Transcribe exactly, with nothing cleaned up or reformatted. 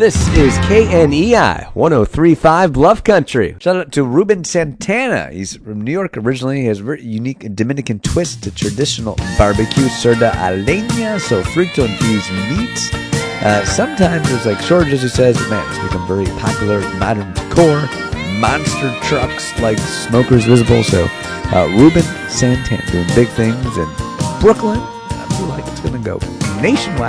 This is K N E I one oh three point five Bluff Country. Shout out to Ruben Santana. He's from New York originally. He has a very unique Dominican twist to traditional barbecue, cerda a leña, so frito-infused meats. Uh, sometimes there's like shortages, he says, but man, it's become very popular in modern decor. Monster trucks like smokers visible. So uh, Ruben Santana doing big things in Brooklyn. I feel like it's going to go nationwide.